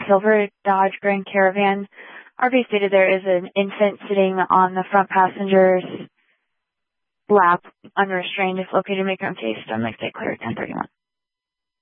silver Dodge Grand Caravan. RV stated there is an infant sitting on the front passenger's lap, unrestrained, if located, make your own case. Done, like, stay clear, 1031.